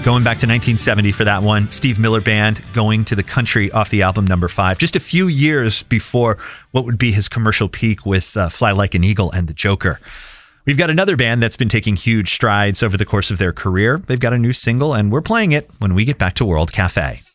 Going back to 1970 for that one. Steve Miller Band, Going to the Country off the album number 5. Just a few years before what would be his commercial peak with Fly Like an Eagle and The Joker. We've got another band that's been taking huge strides over the course of their career. They've got a new single and we're playing it when we get back to World Cafe.